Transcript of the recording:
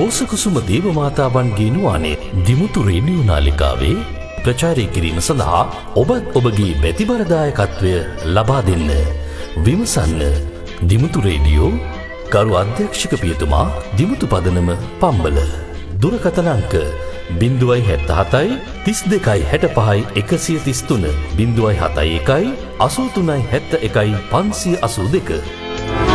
රෝසකුසුම දේවමාතාවන්ගේ නුවානේ Dimuthu radio නාලිකාවේ ප්‍රචාරය කිරීම සඳහා ඔබත් ඔබගේ බැතිබරදායකත්වය ලබා දෙන්න. විමසන්න දිමුතු රේඩියෝ කරු අධ්‍යක්ෂක පියතුමා දිමුතු පදනම පම්බල. දුරකථන අංක 077 32 65 133 071 83 71 582.